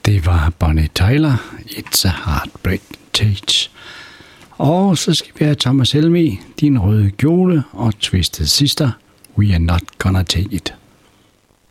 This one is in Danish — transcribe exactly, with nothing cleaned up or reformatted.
Det var Bonnie Tyler, It's a Heartbreak Tage. Og så skal vi have Thomas Helmig, Din røde kjole og Twisted Sister, We are not gonna take it.